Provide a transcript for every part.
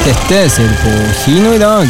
Dette ser du på kino I dag.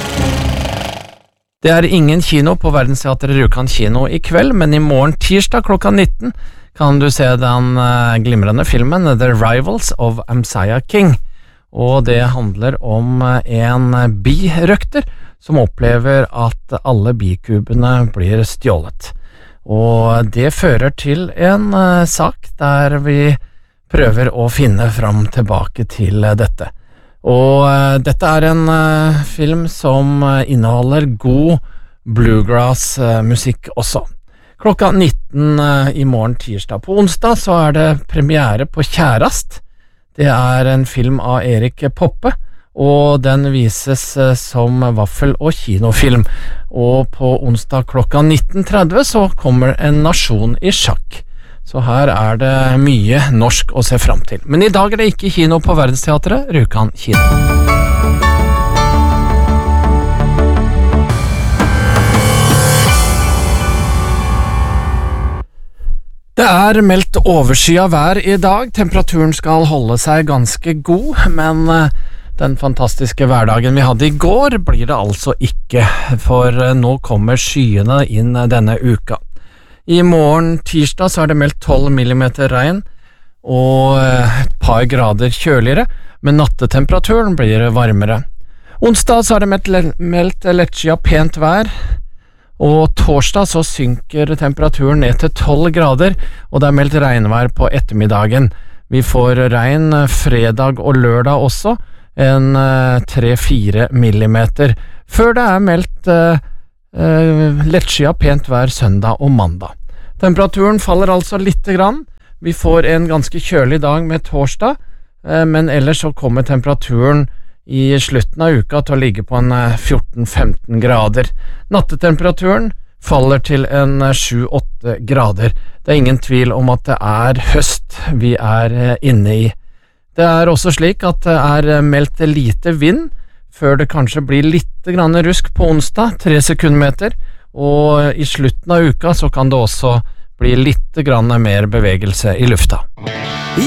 Det ingen kino på Verdensteatret Rjukan kino I kveld, men I morgen tirsdag klokka 19 kan du se den glimrende filmen The Rivals of Messiah King. Og det handler om en birøkter som opplever at alle bikubene blir stjålet. Og det fører til en sak der vi prøver å finne fram tilbake til dette. Og dette en film som inneholder god bluegrass musikk også. Klokka 19 I morgen tirsdag. På onsdag så det premiere på Kjærast. Det en film av Erik Poppe, og den vises som vaffel- og kinofilm. Og på onsdag klokka 19.30 så kommer En nasjon I sjakk. Så her det mye norsk å se fram til. Men I dag det ikke kino på Verdensteatret Rjukan kino. Det meldt overskyet vær I dag. Temperaturen skal holde seg ganske god, men den fantastiske hverdagen vi hadde I går blir det altså ikke, for nå kommer skyene inn denne uka. I morgen tirsdag så det meldt 12 millimeter regn og et par grader kjøligere, men nattetemperaturen blir varmere. Onsdag så det meldt lettskyet pent vær, og torsdag så synker temperaturen ned til 12 grader, og det meldt regnvær på ettermiddagen. Vi får regn fredag og lørdag også, en 3-4 millimeter, før det meldt lettskyet pent vær søndag og mandag. Temperaturen faller altså litt grann. Vi får en ganske kjølig dag med torsdag, men ellers så kommer temperaturen I slutten av uka til å ligge på en 14-15 grader. Nattetemperaturen faller til en 7-8 grader. Det ingen tvil om at det høst vi inne I. Det også slik at det meldt lite vind, før det kanskje blir litt grann rusk på onsdag, 3 sekundmeter, og I slutten av uka så kan det også bli litt grann mer bevegelse I lufta.